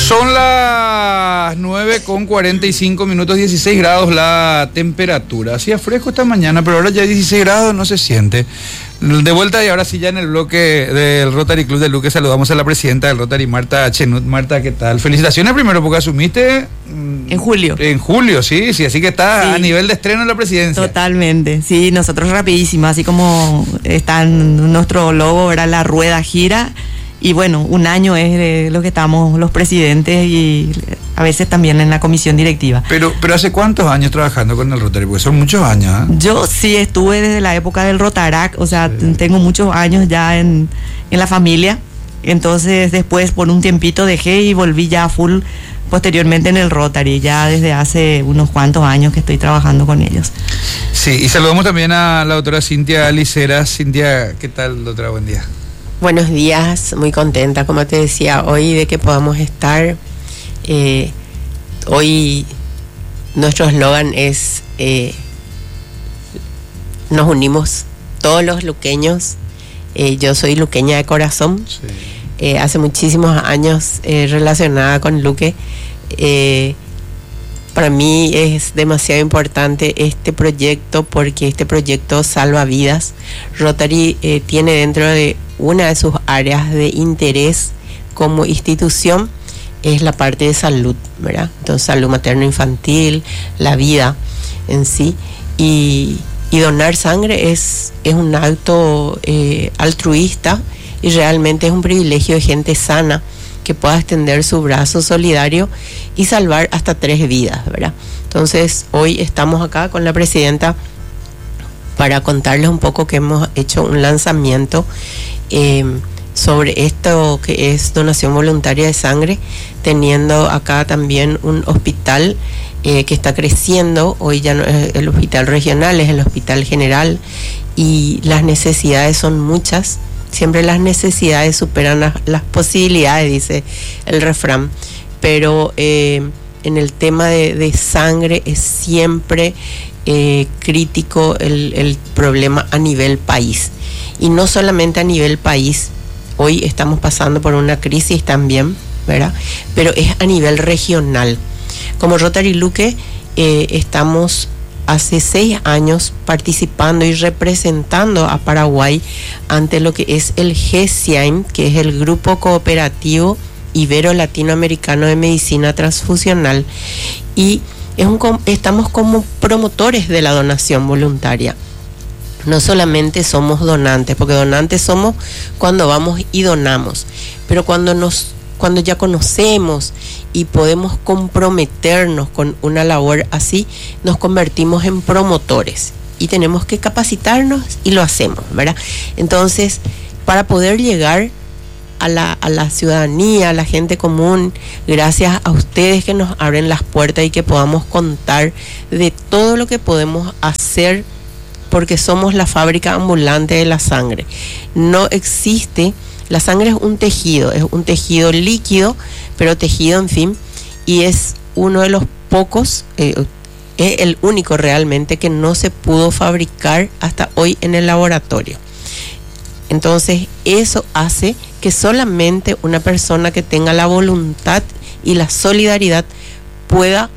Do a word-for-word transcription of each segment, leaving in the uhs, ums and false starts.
Son las nueve con cuarenta y cinco minutos, dieciséis grados la temperatura. Hacía fresco esta mañana, pero ahora ya dieciséis grados, no se siente. De vuelta y ahora sí ya en el bloque del Rotary Club de Luque saludamos a la presidenta del Rotary, Marta Chenut. Marta, ¿qué tal? Felicitaciones primero porque asumiste... En julio. En julio, sí, sí, así que está sí. A nivel de estreno en la presidencia. Totalmente, sí, nosotros rapidísimo, así como está en nuestro logo, ¿verdad? La rueda gira. Y bueno, un año es de lo que estamos los presidentes y a veces también en la comisión directiva. Pero, pero ¿hace cuántos años trabajando con el Rotary? Porque son muchos años, ¿eh? Yo sí estuve desde la época del Rotarac, o sea, sí. Tengo muchos años ya en, en la familia. Entonces después por un tiempito dejé y volví ya full posteriormente en el Rotary, ya desde hace unos cuantos años que estoy trabajando con ellos. Sí, y saludamos también a la doctora Cintia Liceras. Cintia, ¿qué tal, doctora? Buen día. Buenos días, muy contenta, como te decía, hoy de que podamos estar. Eh, hoy nuestro eslogan es, eh, nos unimos todos los luqueños. Eh, yo soy luqueña de corazón, sí. eh, hace muchísimos años eh, relacionada con Luque. Eh, para mí es demasiado importante este proyecto porque este proyecto salva vidas. Rotary eh, tiene dentro de una de sus áreas de interés como institución es la parte de salud, ¿verdad? Entonces, salud materno-infantil, la vida en sí. Y, y donar sangre es, es un acto eh, altruista y realmente es un privilegio de gente sana que pueda extender su brazo solidario y salvar hasta tres vidas, ¿verdad? Entonces, hoy estamos acá con la presidenta para contarles un poco que hemos hecho un lanzamiento eh, sobre esto que es donación voluntaria de sangre, teniendo acá también un hospital eh, que está creciendo. Hoy ya no es el hospital regional, es el hospital general y las necesidades son muchas. Siempre las necesidades superan las, las posibilidades, dice el refrán, pero eh, en el tema de, de sangre es siempre eh, crítico el, el problema a nivel país. Y no solamente a nivel país, hoy estamos pasando por una crisis también, ¿verdad? Pero es a nivel regional. Como Rotary Luque eh, estamos hace seis años participando y representando a Paraguay ante lo que es el G S I A M, que es el Grupo Cooperativo Ibero-Latinoamericano de Medicina Transfusional, y es un, estamos como promotores de la donación voluntaria. No solamente somos donantes, porque donantes somos cuando vamos y donamos, pero cuando nos cuando ya conocemos y podemos comprometernos con una labor así, nos convertimos en promotores y tenemos que capacitarnos y lo hacemos, ¿verdad? Entonces, para poder llegar a la, a la ciudadanía, a la gente común, gracias a ustedes que nos abren las puertas y que podamos contar de todo lo que podemos hacer, porque somos la fábrica ambulante de la sangre. No existe... La sangre es un tejido, es un tejido líquido, pero tejido, en fin, y es uno de los pocos, eh, es el único realmente que no se pudo fabricar hasta hoy en el laboratorio. Entonces, eso hace que solamente una persona que tenga la voluntad y la solidaridad pueda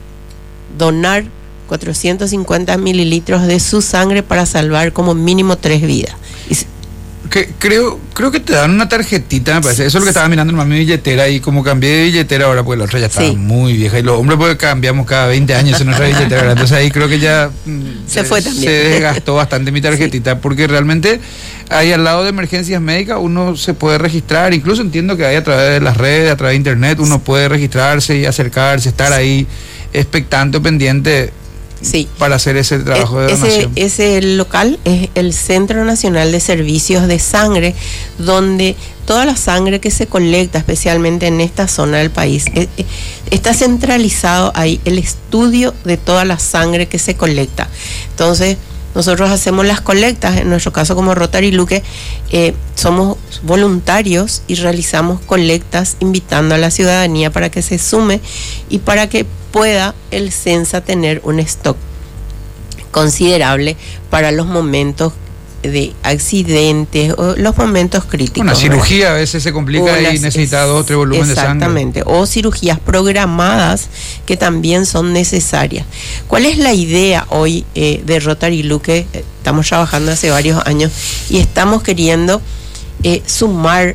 donar cuatrocientos cincuenta mililitros de su sangre para salvar como mínimo tres vidas. Y Que creo creo que te dan una tarjetita, me parece. Eso es lo que estaba mirando en mi billetera y como cambié de billetera ahora, pues la otra ya estaba sí. muy vieja. Y los hombres pues cambiamos cada veinte años en nuestra billetera. Entonces ahí creo que ya se eh, fue también. Se desgastó bastante mi tarjetita, sí. Porque realmente ahí al lado de emergencias médicas uno se puede registrar. Incluso entiendo que ahí a través de las redes, a través de internet, uno puede registrarse y acercarse, estar ahí expectante o pendiente. Sí. Para hacer ese trabajo de donación. Ese, ese local es el Centro Nacional de Servicios de Sangre, donde toda la sangre que se colecta, especialmente en esta zona del país, es, está centralizado ahí el estudio de toda la sangre que se colecta. Entonces, nosotros hacemos las colectas, en nuestro caso como Rotary Luque, eh, somos voluntarios y realizamos colectas invitando a la ciudadanía para que se sume y para que pueda el CENSA tener un stock considerable para los momentos de accidentes o los momentos críticos. Una cirugía, ¿verdad? A veces se complica Unas, y necesita dos o tres volúmenes de sangre. Exactamente, o cirugías programadas que también son necesarias. ¿Cuál es la idea hoy eh, de Rotary Luque? Estamos trabajando hace varios años y estamos queriendo eh, sumar,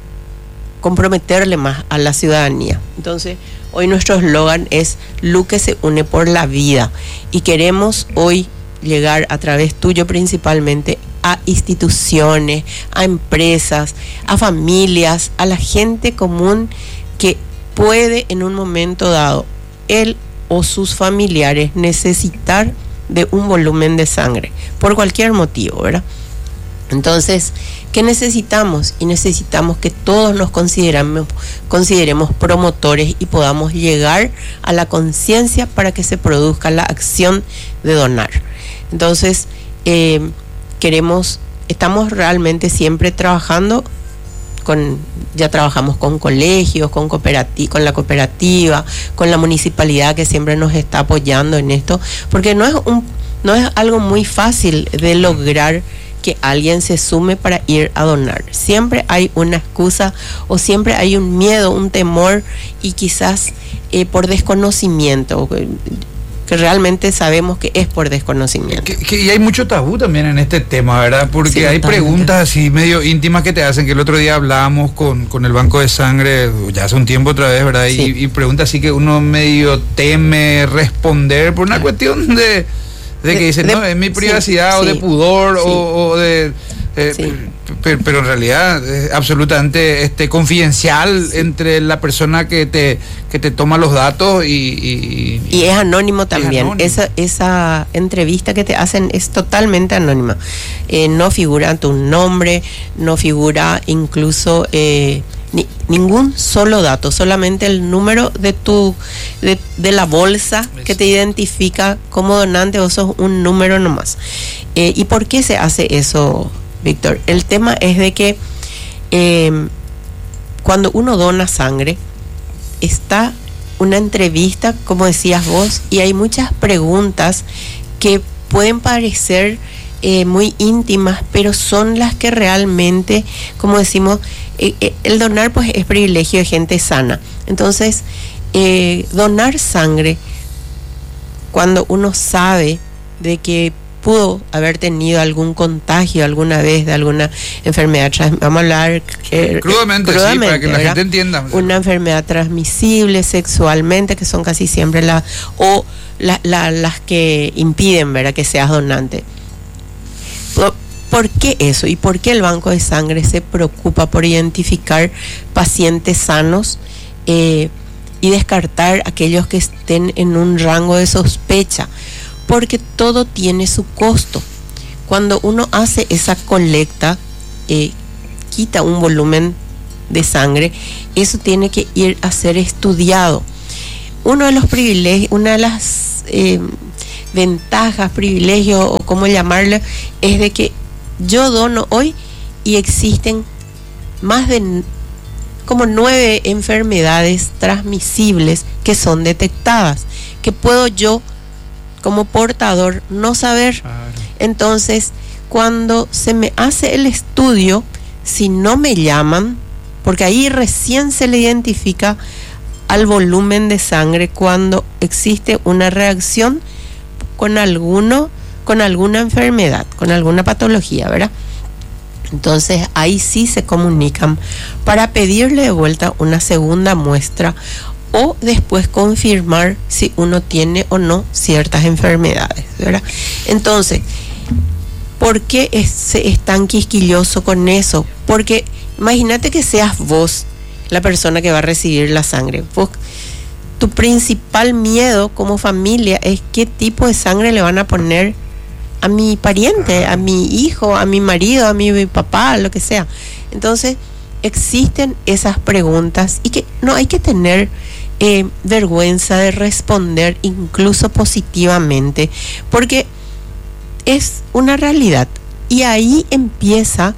comprometerle más a la ciudadanía. Entonces, hoy nuestro eslogan es Luque se une por la vida y queremos hoy llegar a través tuyo principalmente a instituciones, a empresas, a familias, a la gente común que puede en un momento dado él o sus familiares necesitar de un volumen de sangre por cualquier motivo, ¿verdad? Entonces, ¿qué necesitamos? Y necesitamos que todos nos consideramos, consideremos promotores y podamos llegar a la conciencia para que se produzca la acción de donar. Entonces, eh, queremos, estamos realmente siempre trabajando con, ya trabajamos con colegios, con cooperati- con la cooperativa, con la municipalidad que siempre nos está apoyando en esto, porque no es un, no es algo muy fácil de lograr que alguien se sume para ir a donar. Siempre hay una excusa o siempre hay un miedo, un temor y quizás eh, por desconocimiento, que realmente sabemos que es por desconocimiento. Que, que, y hay mucho tabú también en este tema, ¿verdad? Porque sí, hay totalmente. Preguntas así medio íntimas que te hacen, que el otro día hablábamos con, con el banco de sangre, ya hace un tiempo otra vez, ¿verdad? Sí. Y, y preguntas así que uno medio teme responder por una ah. cuestión de... de que dicen, de, no, es mi privacidad sí, o de pudor sí. o, o de... Eh, sí. pero, pero en realidad es absolutamente este, confidencial sí. entre la persona que te que te toma los datos y... Y, y es anónimo también. Es anónimo. Esa, esa entrevista que te hacen es totalmente anónima. Eh, no figura tu nombre, no figura incluso... Eh, Ni, ningún solo dato, solamente el número de tu de, de la bolsa Eso. que te identifica como donante, o sos un número nomás. Eh, ¿Y por qué se hace eso, Víctor? El tema es de que eh, cuando uno dona sangre, está una entrevista, como decías vos, y hay muchas preguntas que pueden parecer Eh, muy íntimas, pero son las que realmente, como decimos, eh, eh, el donar pues es privilegio de gente sana. Entonces, eh, donar sangre, cuando uno sabe de que pudo haber tenido algún contagio alguna vez de alguna enfermedad, vamos a hablar eh, crudamente, crudamente, sí, para que ¿verdad? La gente entienda. Una enfermedad transmisible sexualmente, que son casi siempre las, o la, la, las que impiden, ¿verdad?, que seas donante. ¿Por qué eso? ¿Y por qué el Banco de Sangre se preocupa por identificar pacientes sanos eh, y descartar aquellos que estén en un rango de sospecha? Porque todo tiene su costo. Cuando uno hace esa colecta, eh, quita un volumen de sangre, eso tiene que ir a ser estudiado. Uno de los privilegios, una de las eh, ventajas, privilegios o como llamarle, es de que yo dono hoy y existen más de como nueve enfermedades transmisibles que son detectadas, que puedo yo como portador no saber. Claro. Entonces, cuando se me hace el estudio, si no me llaman, porque ahí recién se le identifica al volumen de sangre cuando existe una reacción con alguno, con alguna enfermedad, con alguna patología, ¿verdad? Entonces ahí sí se comunican para pedirle de vuelta una segunda muestra o después confirmar si uno tiene o no ciertas enfermedades, ¿verdad? Entonces, ¿por qué es, es tan quisquilloso con eso? Porque imagínate que seas vos la persona que va a recibir la sangre. Vos, tu principal miedo como familia es qué tipo de sangre le van a poner a mi pariente, a mi hijo, a mi marido, a mi, mi papá, lo que sea. Entonces, existen esas preguntas y que no hay que tener eh, vergüenza de responder incluso positivamente, porque es una realidad y ahí empieza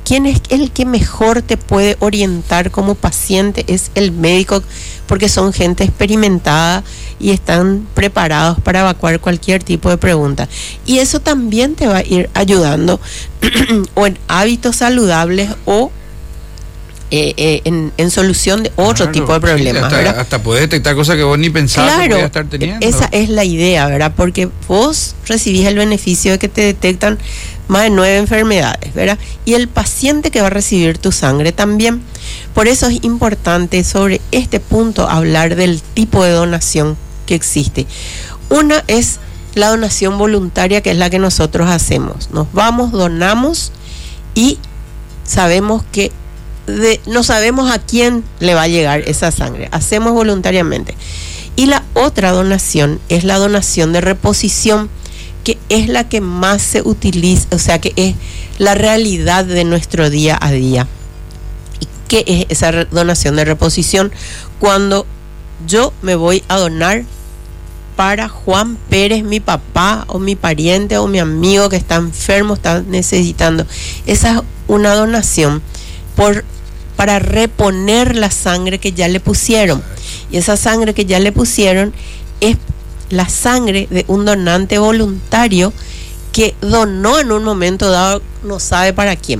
¿quién es el que mejor te puede orientar como paciente? Es el médico, porque son gente experimentada y están preparados para evacuar cualquier tipo de pregunta. Y eso también te va a ir ayudando o en hábitos saludables o Eh, eh, en, en solución de otro claro, tipo de problemas. Sí, hasta, hasta poder detectar cosas que vos ni pensabas claro, que podías estar teniendo. Esa es la idea, ¿verdad? Porque vos recibís el beneficio de que te detectan más de nueve enfermedades, ¿verdad? Y el paciente que va a recibir tu sangre también. Por eso es importante sobre este punto hablar del tipo de donación que existe. Una es la donación voluntaria, que es la que nosotros hacemos. Nos vamos, donamos y sabemos que De, no sabemos a quién le va a llegar esa sangre, hacemos voluntariamente. Y la otra donación es la donación de reposición, que es la que más se utiliza, o sea, que es la realidad de nuestro día a día. ¿Y qué es esa re- donación de reposición? Cuando yo me voy a donar para Juan Pérez, mi papá o mi pariente o mi amigo que está enfermo, está necesitando. Esa es una donación por para reponer la sangre que ya le pusieron. Y esa sangre que ya le pusieron es la sangre de un donante voluntario que donó en un momento dado, no sabe para quién.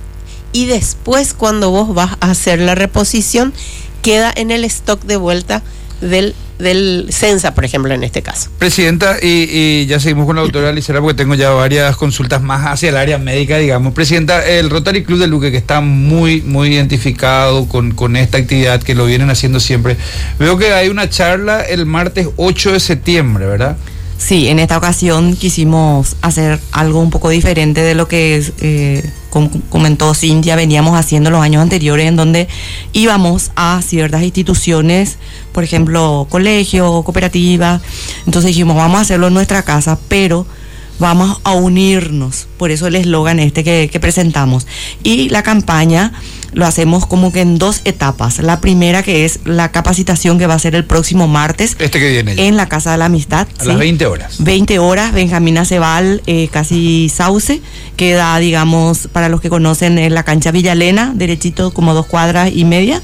Y después, cuando vos vas a hacer la reposición, queda en el stock de vuelta del del CENSA, por ejemplo, en este caso. Presidenta, y, y ya seguimos con la doctora Licera porque tengo ya varias consultas más hacia el área médica, digamos. Presidenta, el Rotary Club de Luque, que está muy, muy identificado con, con esta actividad, que lo vienen haciendo siempre, veo que hay una charla el martes ocho de septiembre, ¿verdad? Sí, en esta ocasión quisimos hacer algo un poco diferente de lo que es, eh, como comentó Cintia, veníamos haciendo los años anteriores, en donde íbamos a ciertas instituciones, por ejemplo, colegio, cooperativa. Entonces dijimos, vamos a hacerlo en nuestra casa, pero vamos a unirnos. Por eso el eslogan este que, que presentamos. Y la campaña lo hacemos como que en dos etapas. La primera, que es la capacitación, que va a ser el próximo martes. Este que viene ya. En la Casa de la Amistad. A ¿sí? las veinte horas. veinte horas, Benjamín Acebal, eh, casi Sauce, queda, digamos, para los que conocen, en la cancha Villalena, derechito como dos cuadras y media.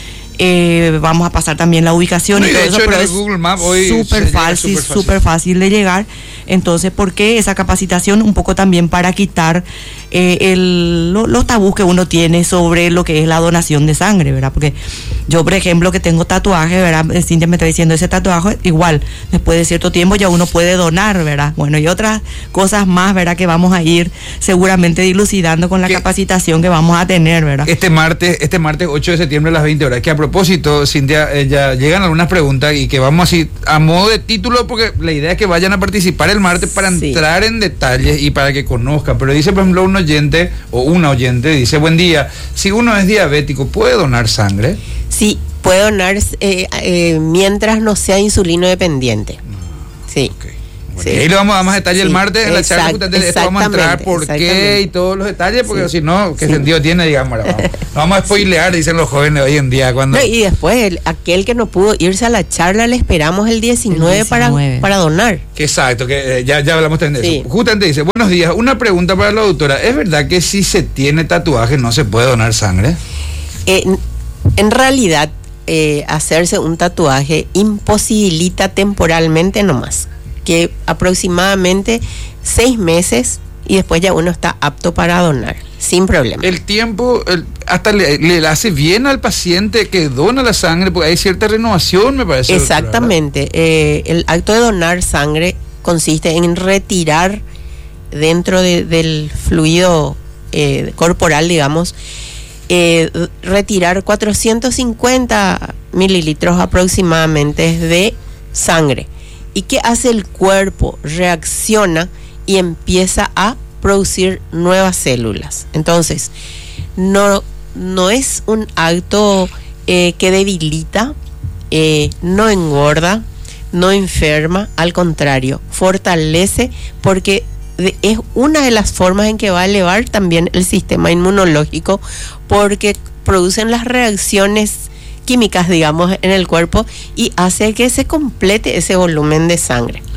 Eh, vamos a pasar también la ubicación no, y, y todo de eso, hecho, pero en el es Google Maps hoy súper fácil, súper fácil de llegar. Entonces, ¿por qué esa capacitación? Un poco también para quitar eh, el, lo, los tabús que uno tiene sobre lo que es la donación de sangre, ¿verdad? Porque yo, por ejemplo, que tengo tatuaje, ¿verdad? Cintia me está diciendo, ese tatuaje, igual, después de cierto tiempo ya uno puede donar, ¿verdad? Bueno, y otras cosas más, ¿verdad? Que vamos a ir seguramente dilucidando con la ¿Qué? capacitación que vamos a tener, ¿verdad? Este martes, este martes ocho de septiembre a las veinte horas, que a propósito, Cintia, eh, ya llegan algunas preguntas y que vamos así a modo de título, porque la idea es que vayan a participar el martes para Sí. entrar en detalles y para que conozcan. Pero dice, por ejemplo, un oyente o una oyente, dice, buen día, si uno es diabético, ¿puede donar sangre? Sí, puede donar eh, eh, mientras no sea insulino dependiente. Sí. Okay. Bueno, Sí. y ahí le vamos a dar más detalles Sí. el martes en la charla. Exact- Justamente esto vamos a entrar por qué exactamente. y todos los detalles, porque Sí. si no, ¿qué Sí. sentido tiene? Digamos, ahora vamos, no vamos a spoilear, dicen los jóvenes hoy en día. Cuando No, y después, el- aquel que no pudo irse a la charla, le esperamos el diecinueve, El para, diecinueve. para donar. Que exacto, que eh, ya, ya hablamos también de Sí. eso. Justamente dice, buenos días, una pregunta para la doctora. ¿Es verdad que si se tiene tatuaje no se puede donar sangre? Eh, en, en realidad, eh, hacerse un tatuaje imposibilita temporalmente nomás, que aproximadamente seis meses y después ya uno está apto para donar, sin problema. El tiempo el- hasta le, le hace bien al paciente que dona la sangre, porque hay cierta renovación, me parece. doctora, Exactamente. Eh, el acto de donar sangre consiste en retirar dentro de- del fluido eh, corporal, digamos, eh, retirar cuatrocientos cincuenta mililitros aproximadamente de sangre. ¿Y qué hace el cuerpo? Reacciona y empieza a producir nuevas células. Entonces, no, no es un acto eh, que debilita, eh, no engorda, no enferma, al contrario, fortalece, porque de- es una de las formas en que va a elevar también el sistema inmunológico, porque producen las reacciones químicas, digamos, en el cuerpo y hace que se complete ese volumen de sangre.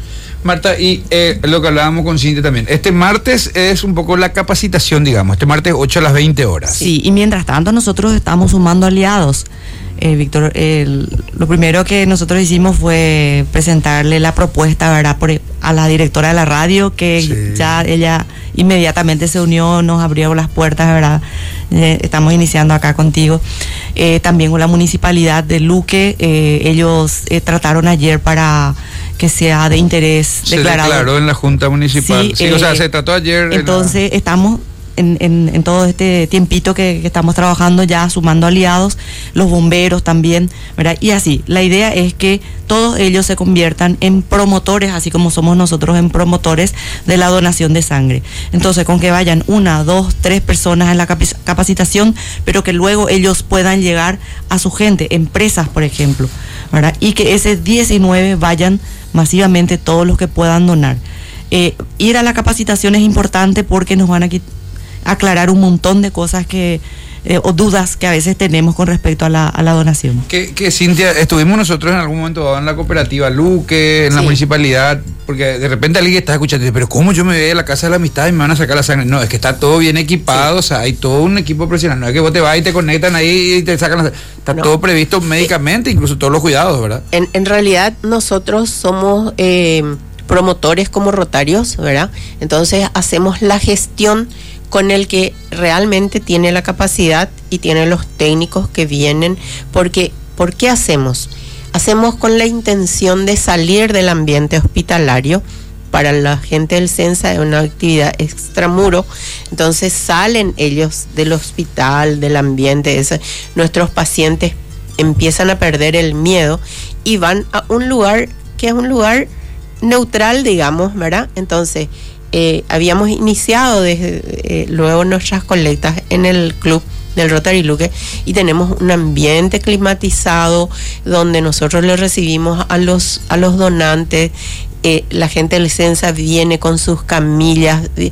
Marta, y eh, lo que hablábamos con Cintia también, este martes es un poco la capacitación, digamos, este martes ocho a las veinte horas. Sí, y mientras tanto nosotros estamos sumando aliados. Eh, Víctor, eh, lo primero que nosotros hicimos fue presentarle la propuesta, ¿verdad?, por, a la directora de la radio, que sí. ya ella inmediatamente se unió, nos abrió las puertas, ¿verdad? Eh, estamos iniciando acá contigo. Eh, también con la municipalidad de Luque, eh, ellos eh, trataron ayer para que sea de interés se declarado. Se declaró en la Junta Municipal. Sí, sí eh, o sea, se trató ayer. Entonces, la... estamos... En, en, en todo este tiempito que, que estamos trabajando ya, sumando aliados, los bomberos también, ¿verdad? Y así, la idea es que todos ellos se conviertan en promotores, así como somos nosotros en promotores de la donación de sangre. Entonces, con que vayan una, dos, tres personas en la capacitación, pero que luego ellos puedan llegar a su gente, empresas, por ejemplo, ¿verdad? Y que ese diecinueve vayan masivamente todos los que puedan donar. Eh, ir a la capacitación es importante porque nos van a quitar aclarar un montón de cosas que eh, o dudas que a veces tenemos con respecto a la, a la donación. Que, que Cintia, estuvimos nosotros en algún momento en la cooperativa Luque, en sí. la municipalidad, porque de repente alguien está escuchando y dice, pero ¿cómo yo me voy a la casa de la amistad y me van a sacar la sangre? No, es que está todo bien equipado, sí. o sea, hay todo un equipo profesional, no es que vos te vas y te conectan ahí y te sacan la sangre, está no. todo previsto médicamente, incluso todos los cuidados, ¿verdad? En, en realidad nosotros somos eh, promotores como rotarios, ¿verdad? Entonces hacemos la gestión con el que realmente tiene la capacidad y tiene los técnicos que vienen, porque ¿por qué hacemos? Hacemos con la intención de salir del ambiente hospitalario. Para la gente del Sensa es una actividad extramuro, entonces salen ellos del hospital, del ambiente, ese, nuestros pacientes empiezan a perder el miedo y van a un lugar que es un lugar neutral, digamos, ¿verdad? Entonces, Eh, habíamos iniciado desde eh, luego nuestras colectas en el club del Rotary Luque y tenemos un ambiente climatizado donde nosotros le recibimos a los a los donantes, eh, la gente del Sensa viene con sus camillas, eh,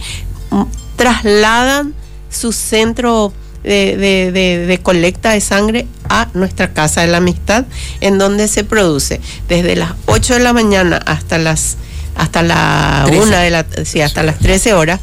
trasladan su centro de, de, de, de colecta de sangre a nuestra Casa de la Amistad, en donde se produce desde las ocho de la mañana hasta las hasta la trece. una de la sí, hasta sí. las trece horas,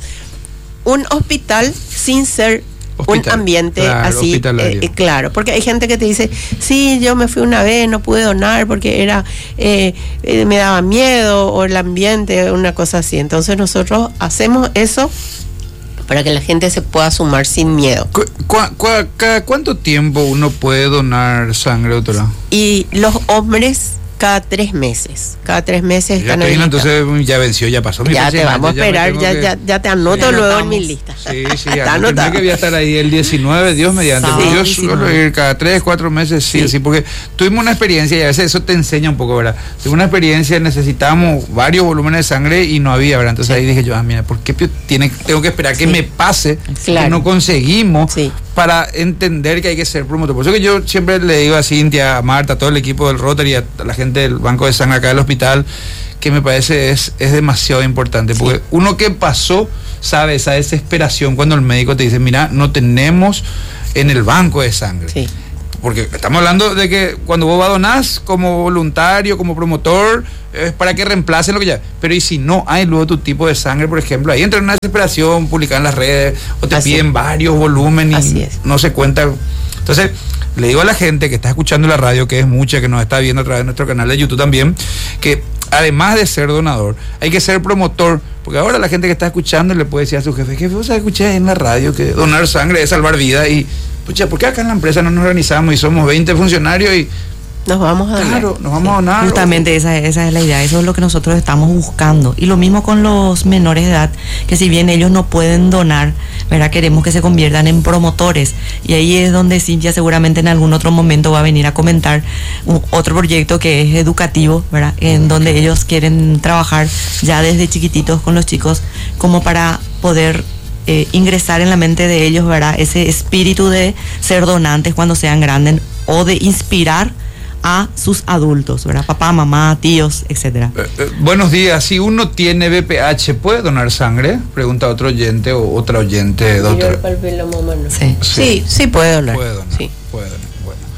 un hospital sin ser hospital. Un ambiente claro, así eh, claro, porque hay gente que te dice, sí, yo me fui una vez, no pude donar porque era eh, eh, me daba miedo, o el ambiente, una cosa así. Entonces nosotros hacemos eso para que la gente se pueda sumar sin miedo. ¿Cu cu cu ¿Cada cuánto tiempo uno puede donar sangre, doctora? Y los hombres cada tres meses. Cada tres meses ya están en entonces ya venció, ya pasó. Mi ya te vamos a esperar, ya, ya, ya te anoto ya luego en mi lista. Sí, sí, ya. Anotado. Que voy a estar ahí el diecinueve, Dios mediante. Sí, yo suelo ir cada tres, cuatro meses, sí, sí, sí, porque tuvimos una experiencia y a veces eso te enseña un poco, ¿verdad? Tuvimos una experiencia, necesitamos varios volúmenes de sangre y no había, ¿verdad? Entonces sí. ahí dije yo, ah, mira, ¿por qué tiene, tengo que esperar sí. que me pase? Claro. Que no conseguimos. Sí. Para entender que hay que ser promotor. Por eso que yo siempre le digo a Cintia, a Marta, a todo el equipo del Rotary, a la gente del Banco de Sangre acá del hospital, que me parece es, es demasiado importante, porque sí. uno que pasó sabe esa desesperación cuando el médico te dice, mira, no tenemos en el banco de sangre. Sí. Porque estamos hablando de que cuando vos vas a donar como voluntario, como promotor, es para que reemplacen lo que ya. Pero y si no hay luego tu tipo de sangre, por ejemplo, ahí entra en una desesperación, publicar en las redes, o te Así piden es. varios volúmenes y no se cuenta. Entonces, le digo a la gente que está escuchando la radio, que es mucha, que nos está viendo a través de nuestro canal de YouTube también, que además de ser donador, hay que ser promotor. Porque ahora la gente que está escuchando le puede decir a su jefe, jefe, vos escuché en la radio que donar sangre es salvar vidas y pucha, ¿por qué acá en la empresa no nos organizamos y somos veinte funcionarios y nos vamos a donar? Claro, nos vamos sí. a donar. Justamente esa, esa es la idea, eso es lo que nosotros estamos buscando. Y lo mismo con los menores de edad, que si bien ellos no pueden donar, ¿verdad? Queremos que se conviertan en promotores. Y ahí es donde Cintia seguramente en algún otro momento va a venir a comentar un, otro proyecto que es educativo, ¿verdad? En donde ellos quieren trabajar ya desde chiquititos con los chicos, como para poder Eh, ingresar en la mente de ellos, ¿verdad? Ese espíritu de ser donantes cuando sean grandes, o de inspirar a sus adultos, ¿verdad? Papá, mamá, tíos, etcétera. Eh, eh, buenos días. Si uno tiene B P H, ¿puede donar sangre? Pregunta otro oyente o otra oyente, doctor. Sí. sí, sí puede donar. Puede donar, sí. puede donar. Bueno.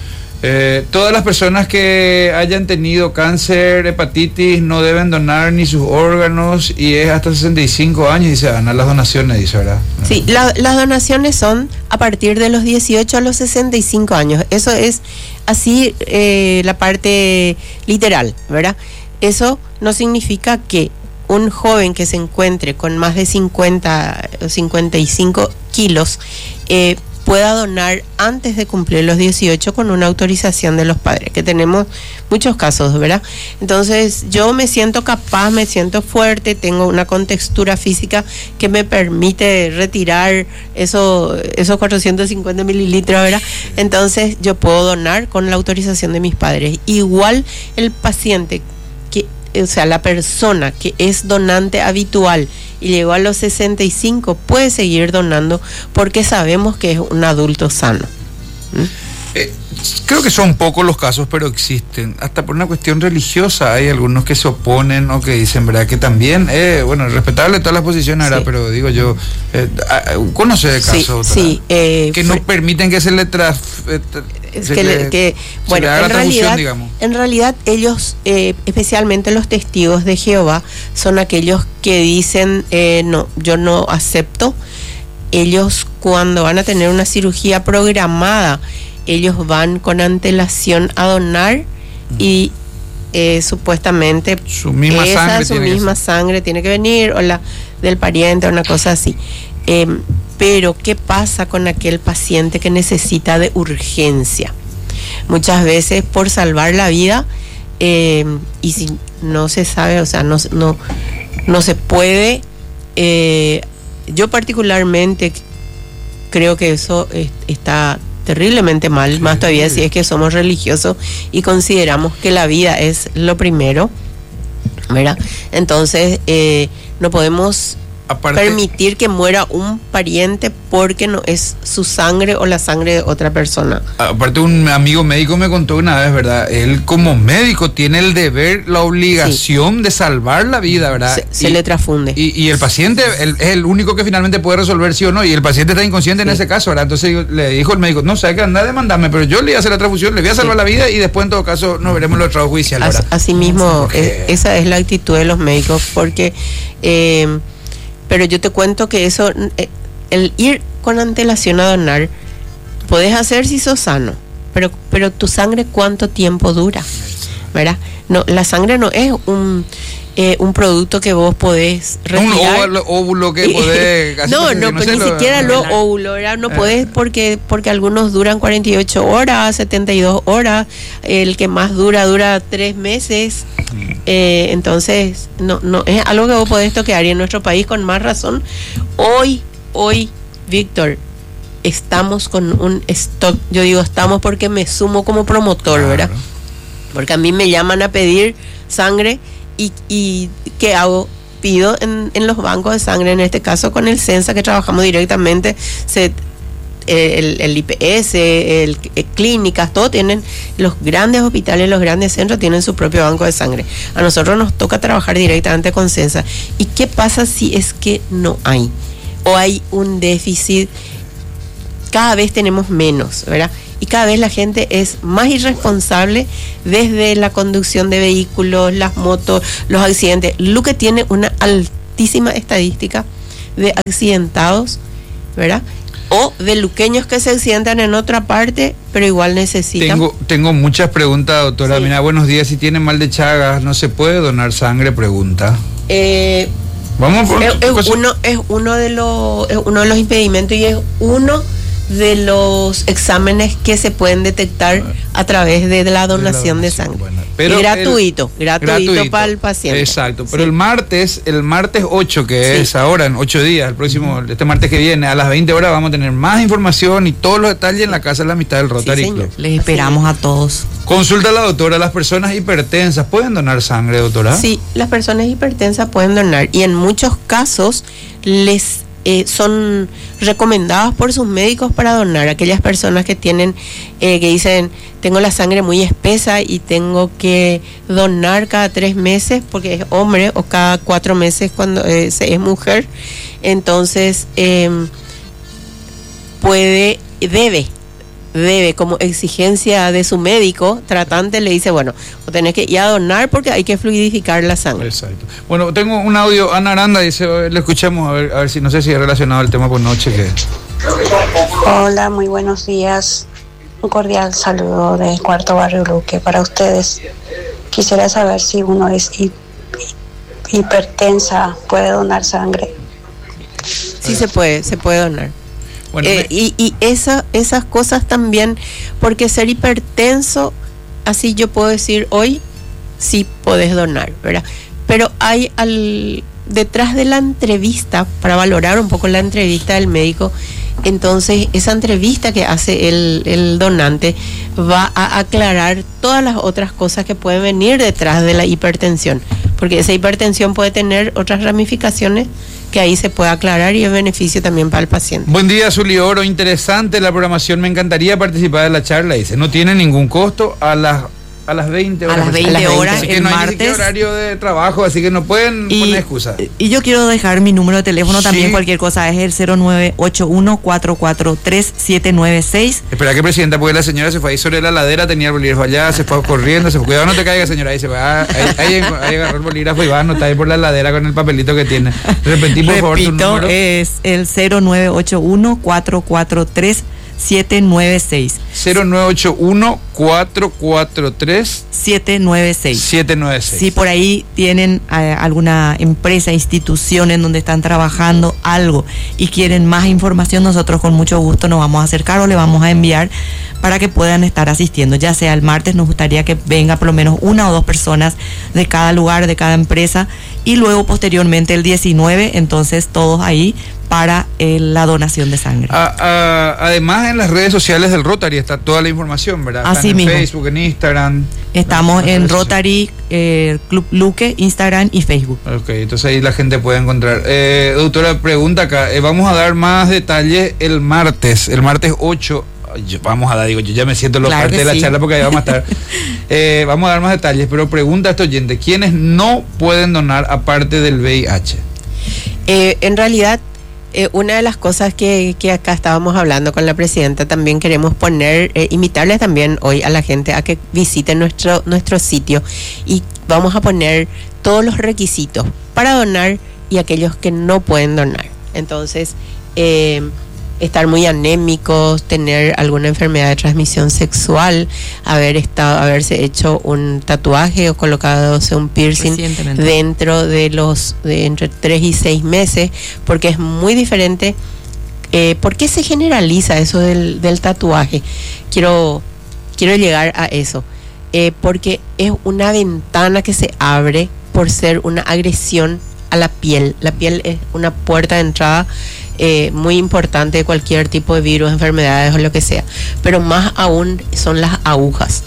Eh, todas las personas que hayan tenido cáncer, hepatitis, no deben donar ni sus órganos y es hasta sesenta y cinco años, dice Ana, las donaciones, dice, ¿verdad? Sí, la, las donaciones son a partir de los dieciocho a los sesenta y cinco años. Eso es así eh, la parte literal, ¿verdad? Eso no significa que un joven que se encuentre con más de cincuenta o cincuenta y cinco kilos eh, pueda donar antes de cumplir los dieciocho con una autorización de los padres, que tenemos muchos casos, ¿verdad? Entonces yo me siento capaz, me siento fuerte, tengo una contextura física que me permite retirar eso, esos cuatrocientos cincuenta mililitros, ¿verdad? Entonces yo puedo donar con la autorización de mis padres. Igual el paciente, que, o sea, la persona que es donante habitual y llegó a los sesenta y cinco, puede seguir donando porque sabemos que es un adulto sano. ¿Mm? Eh, creo que son pocos los casos, pero existen. Hasta por una cuestión religiosa hay algunos que se oponen o que dicen, ¿verdad? Que también, eh, bueno, respetable todas las posiciones, ¿verdad? Sí. Pero digo yo, eh, conoce de casos sí, sí, eh, que no permiten que se le tras... Eh, es que, le, que bueno, en realidad, en realidad ellos, eh, especialmente los testigos de Jehová, son aquellos que dicen, eh, no, yo no acepto. Ellos, cuando van a tener una cirugía programada, ellos van con antelación a donar y eh, supuestamente su misma esa, sangre su tiene misma que sangre tiene que venir, o la del pariente, o una cosa así. Eh, pero ¿qué pasa con aquel paciente que necesita de urgencia? Muchas veces por salvar la vida, eh, y si no se sabe, o sea, no, no, no se puede, eh, yo particularmente creo que eso es, está terriblemente mal, más todavía si es que somos religiosos y consideramos que la vida es lo primero, ¿verdad? Entonces, eh, no podemos Aparte, permitir que muera un pariente porque no es su sangre o la sangre de otra persona. Aparte, un amigo médico me contó una vez, ¿verdad? Él como médico tiene el deber, la obligación sí. de salvar la vida, ¿verdad? Se, se y, le transfunde. Y, y el paciente el, es el único que finalmente puede resolver sí o no, y el paciente está inconsciente sí. en ese caso, ¿verdad? Entonces le dijo el médico, no, sabe que anda a demandarme, pero yo le voy a hacer la transfusión, le voy a salvar sí. la vida y después en todo caso nos veremos en el trabajo judicial, ¿verdad? As, así mismo, porque... es, esa es la actitud de los médicos, porque... Eh, pero yo te cuento que eso, el ir con antelación a donar, podés hacer si sos sano, pero, pero tu sangre ¿cuánto tiempo dura? ¿Verdad? No, la sangre no es un, eh, un producto que vos podés retirar. Un óvulo que podés... Casi no, no, no pero ni lo, siquiera lo óvulo, ¿verdad? No eh. podés porque, porque algunos duran cuarenta y ocho horas, setenta y dos horas, el que más dura, dura tres meses. Eh, entonces no no es algo que vos podés toquear, y en nuestro país con más razón hoy hoy Víctor, estamos con un stock. Yo digo estamos porque me sumo como promotor, claro. ¿verdad? Porque a mí me llaman a pedir sangre y, y ¿qué hago? Pido en, en los bancos de sangre, en este caso con el CENSA, que trabajamos directamente. Se El, el I P S, el, el, clínicas, todo tienen, los grandes hospitales, los grandes centros tienen su propio banco de sangre. A nosotros nos toca trabajar directamente con CENSA. ¿Y qué pasa si es que no hay? O hay un déficit, cada vez tenemos menos, ¿verdad? Y cada vez la gente es más irresponsable, desde la conducción de vehículos, las motos, los accidentes. Luque tiene una altísima estadística de accidentados, ¿verdad? O de luqueños que se accidentan en otra parte, pero igual necesitan. Tengo, tengo muchas preguntas, doctora. Sí. Mira, buenos días. Si tiene mal de Chagas, ¿no se puede donar sangre? Pregunta. Eh, Vamos por es, es uno es uno de los es uno de los impedimentos y es uno de los exámenes que se pueden detectar a través de la donación de, de sangre. Bueno, pero gratuito, el, gratuito, gratuito para el paciente. Exacto, pero sí. el martes, el martes ocho, que sí. es ahora, en ocho días, el próximo, este martes que viene, a las veinte horas vamos a tener más información y todos los detalles en la Casa de la Amistad del Rotary sí, Club. Les esperamos a todos. Consulta a la doctora, ¿las personas hipertensas pueden donar sangre, doctora? Sí, las personas hipertensas pueden donar, y en muchos casos les Eh, son recomendadas por sus médicos para donar. Aquellas personas que tienen, eh, que dicen, tengo la sangre muy espesa y tengo que donar cada tres meses porque es hombre, o cada cuatro meses cuando eh, es mujer, entonces eh, puede, debe debe como exigencia de su médico tratante, le dice, bueno, o tenés que ir a donar porque hay que fluidificar la sangre. Exacto. Bueno, tengo un audio, Ana Aranda dice, le escuchamos, a ver, a ver si, no sé si es relacionado al tema por noche que... Hola, muy buenos días. Un cordial saludo del Cuarto Barrio Luque para ustedes. Quisiera saber si uno es hi- hi- hipertensa, puede donar sangre. Sí se puede, se puede donar. Bueno, eh, me... y y esa, esas cosas también, porque ser hipertenso, así yo puedo decir hoy, sí podés donar, ¿verdad? Pero hay al detrás de la entrevista, para valorar un poco la entrevista del médico, entonces esa entrevista que hace el, el donante va a aclarar todas las otras cosas que pueden venir detrás de la hipertensión, porque esa hipertensión puede tener otras ramificaciones que ahí se puede aclarar y es beneficio también para el paciente. Buen día, Zuli Oro, interesante la programación, me encantaría participar de la charla, dice, no tiene ningún costo, a las a las veinte horas. A las veinte horas, así que el no hay martes. ni siquiera horario de trabajo, así que no pueden Y, poner excusa. y yo quiero dejar mi número de teléfono también, Sí. cualquier cosa, es el cero nueve ocho uno, cuatro cuatro tres, siete nueve seis. Espera que presidenta, porque la señora se fue ahí sobre la ladera, tenía el bolígrafo allá, se fue corriendo, se fue, cuidado no te caiga señora, ahí se va, ahí, ahí, ahí agarró el bolígrafo y va a anotar ahí por la ladera con el papelito que tiene. Repetí por favor tu Repito, número. es el cero nueve ocho uno, cuatro cuatro tres, siete nueve seis. cero nueve ocho uno, cuatro cuatro tres, siete nueve seis. siete nueve seis. Si por ahí tienen eh, alguna empresa, institución en donde están trabajando algo y quieren más información, nosotros con mucho gusto nos vamos a acercar o le vamos a enviar para que puedan estar asistiendo. Ya sea el martes, nos gustaría que venga por lo menos una o dos personas de cada lugar, de cada empresa, y luego posteriormente el diecinueve, entonces todos ahí para eh, la donación de sangre. A- a- además en las redes sociales del Rotary está toda la información, ¿verdad? Así Están en mismo. Facebook, en Instagram. Estamos las en redes Rotary, eh, Club Luque, Instagram y Facebook. Ok, entonces ahí la gente puede encontrar. Eh, doctora, pregunta acá, eh, vamos a dar más detalles el martes, el martes ocho. Ay, yo- vamos a dar, digo, yo ya me siento lo Claro parte que de la sí. charla porque ahí vamos a estar. Eh, vamos a dar más detalles, pero pregunta a este oyente, ¿quiénes no pueden donar aparte del V I H? Eh, en realidad, eh, una de las cosas que, que acá estábamos hablando con la presidenta, también queremos poner, eh, invitarles también hoy a la gente a que visiten nuestro, nuestro sitio, y vamos a poner todos los requisitos para donar y aquellos que no pueden donar. Entonces, eh, estar muy anémicos, tener alguna enfermedad de transmisión sexual, haber estado, haberse hecho un tatuaje o colocado un piercing Recientemente. dentro de los de entre tres y seis meses, porque es muy diferente. Eh, ¿Por qué se generaliza eso del, del tatuaje? Quiero, quiero llegar a eso. Eh, porque es una ventana que se abre por ser una agresión a la piel. La piel es una puerta de entrada eh, muy importante de cualquier tipo de virus, enfermedades o lo que sea. Pero más aún son las agujas.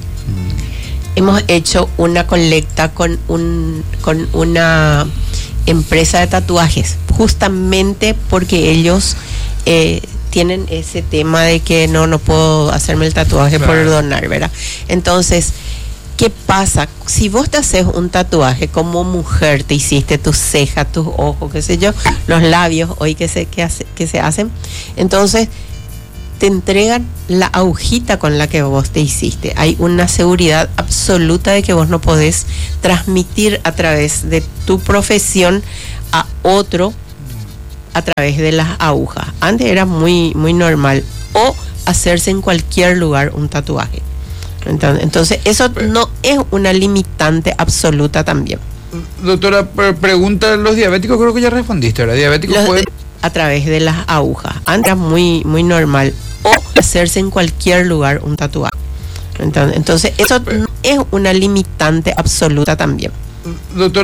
Hemos hecho una colecta con un con una empresa de tatuajes, justamente porque ellos eh, tienen ese tema de que no, no puedo hacerme el tatuaje Claro. por donar, ¿verdad? Entonces, ¿qué pasa? Si vos te haces un tatuaje como mujer, te hiciste tus cejas, tus ojos, qué sé yo, los labios hoy que se, que hace, que se hacen, entonces te entregan la agujita con la que vos te hiciste. Hay una seguridad absoluta de que vos no podés transmitir a través de tu profesión a otro a través de las agujas. Antes era muy, muy normal, o hacerse en cualquier lugar un tatuaje. Entonces, entonces eso no es una limitante absoluta también. Doctora, pre- pregunta, los diabéticos, creo que ya respondiste, ¿verdad? Diabéticos Los- pueden... a través de las agujas. Antes era muy, muy normal, o hacerse en cualquier lugar un tatuaje. Entonces, entonces eso no es una limitante absoluta también. Doctora,